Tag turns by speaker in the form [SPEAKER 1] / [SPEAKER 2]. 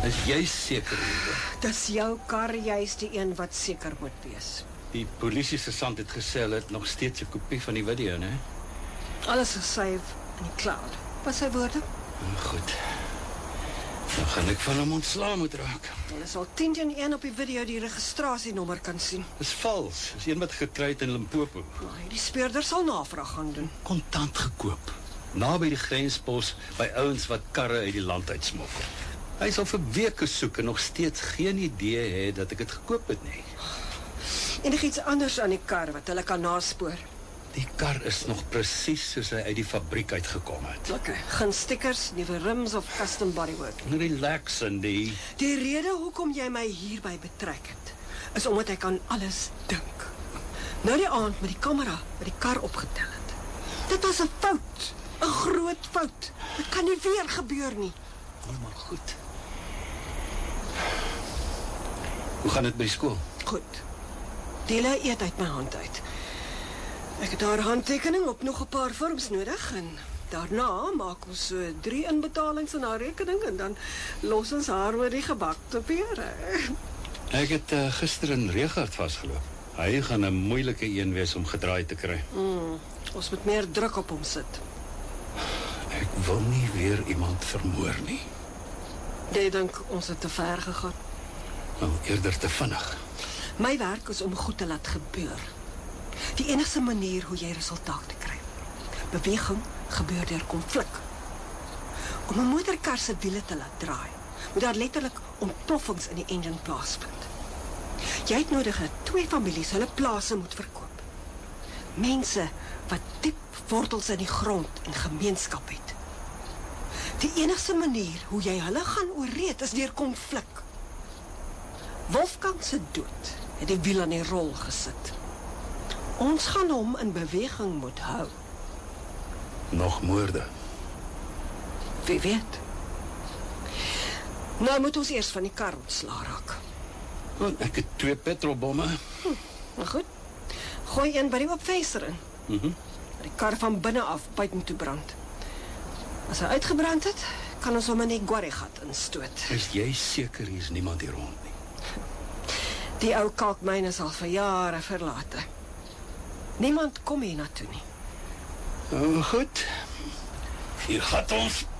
[SPEAKER 1] Is jy seker hieroor?
[SPEAKER 2] Dis jou kar, jy's die een wat seker moet wees.
[SPEAKER 1] Die polisie-sergeant het gesê hulle het nog steeds 'n kopie van die video, né?
[SPEAKER 2] Alles gesave in die cloud. Wat sy woorde?
[SPEAKER 1] Goed. Dan gaan ek van hom ontslaan moet raak.
[SPEAKER 2] Hulle sal 10-1 op die video die registrasienommer kan sien.
[SPEAKER 1] Dis vals. Dis een wat gekry het in Limpopo.
[SPEAKER 2] Die speurder sal navraag gaan doen.
[SPEAKER 1] Kontant gekoop. Naby die grenspos by ouens wat karre uit die land uitsmokkel. Hy sal vir weke soek en nog steeds geen idee hê dat ek dit gekoop het nie.
[SPEAKER 2] Enigiets anders aan die kar wat hulle kan naspoor?
[SPEAKER 1] Die kar is nog presies soos hy uit die fabriek uitgekom het.
[SPEAKER 2] Okay. Geen stickers, nuwe rims of custom bodywork.
[SPEAKER 1] Relax, Cindy.
[SPEAKER 2] Die rede hoekom jy my hierby betrek het, is omdat ek aan alles dink. Nou die aand met die kamera wat die kar opgetel het. Dit was 'n fout. 'n Groot fout. Dit kan nie weer gebeur nie.
[SPEAKER 1] Maar goed. Hoe gaan dit by skool?
[SPEAKER 2] Goed. Dela eet uit my hand uit. Ek het haar handtekening op nog 'n paar vorms nodig en daarna maak ons so 3 inbetalings aan haar rekening en dan los ons haar oor die gebakte pere.
[SPEAKER 1] Ek het gister in Regard vasgeloop. Hy gaan 'n moeilike een wees om gedraai te kry.
[SPEAKER 2] Ons moet meer druk op hom sit.
[SPEAKER 1] Ek wil nie weer iemand vermoor nie.
[SPEAKER 2] Jy dink ons het te ver gegaan?
[SPEAKER 1] Nou, eerder te vinnig.
[SPEAKER 2] My werk is om goed te laat gebeur. Die enigste manier hoe jy resultate kry. Beweging gebeur deur konflik. Om 'n motorkar se wiele te laat draai, moet daar letterlik ontploffings in die engine plaasvind. Jy het nodig dat 2 families hulle plase moet verkoop. Mense wat diep wortels in die grond en gemeenskap het. Die enigste manier hoe jy hulle gaan ooreed is deur konflik. Wolfgang se dood het die wiel aan die rol gesit. Ons gaan hom in beweging moet hou.
[SPEAKER 1] Nog moorde.
[SPEAKER 2] Wie weet. Nou moet ons eers van die kar ontslaa raak.
[SPEAKER 1] Want ek het 2 petrolbomme.
[SPEAKER 2] Maar goed, gooi een by die opvenster in. Die kar van binne af buitentoe brand. As hy uitgebrand het, kan ons hom in die Guarri-gat instoot.
[SPEAKER 1] Is jy seker hier is niemand hier rond nie?
[SPEAKER 2] Die ou kalkmyn is al vir jare verlate. Niemand kom hier na toe nie.
[SPEAKER 1] Nou goed. Hier gaan ons.